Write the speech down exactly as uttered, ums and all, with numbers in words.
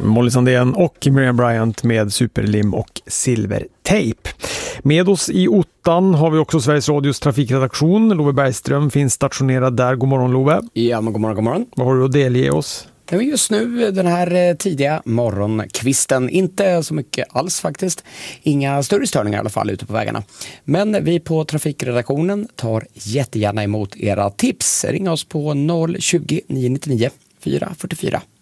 Molly Sandén och Miriam Bryant med superlim och silvertejp. Med oss i Ottan har vi också Sveriges Radios trafikredaktion. Love Bergström finns stationerad där. God morgon Love. Ja, men god morgon, god morgon. Vad har du att delge oss? Just nu, den här tidiga morgonkvisten, inte så mycket alls faktiskt. Inga större störningar i alla fall ute på vägarna. Men vi på trafikredaktionen tar jättegärna emot era tips. Ring oss på noll tjugo, nio nio nio, fyra fyra fyra.